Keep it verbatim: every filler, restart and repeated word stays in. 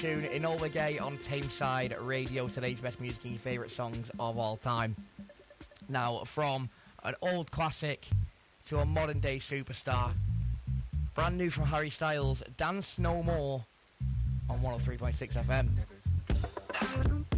tune, Enola Gay on Tameside Radio, today's best music and your favourite songs of all time. Now, from an old classic to a modern day superstar, brand new from Harry Styles, Dance No More on one oh three point six F M.